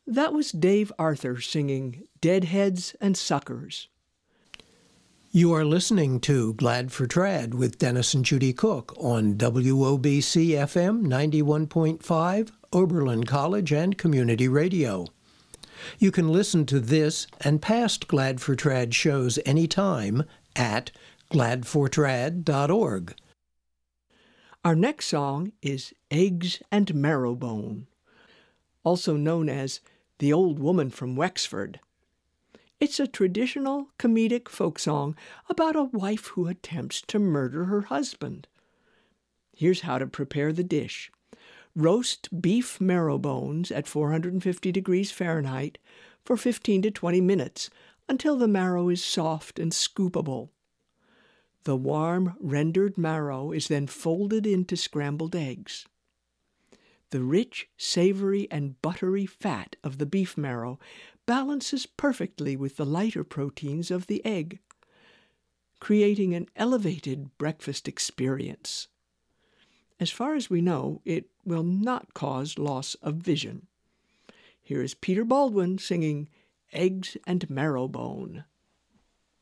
That was Dave Arthur singing Deadheads and Suckers. You are listening to Glad for Trad with Dennis and Judy Cook on WOBC FM 91.5, Oberlin College and Community Radio. You can listen to this and past Glad for Trad shows anytime at gladfortrad.org. Our next song is Eggs and Marrowbone, also known as The Old Woman from Wexford. It's a traditional comedic folk song about a wife who attempts to murder her husband. Here's how to prepare the dish. Roast beef marrow bones at 450 degrees Fahrenheit for 15 to 20 minutes until the marrow is soft and scoopable. The warm, rendered marrow is then folded into scrambled eggs. The rich, savory, and buttery fat of the beef marrow balances perfectly with the lighter proteins of the egg, creating an elevated breakfast experience. As far as we know, it will not cause loss of vision. Here is Peter Baldwin singing Eggs and Marrowbone.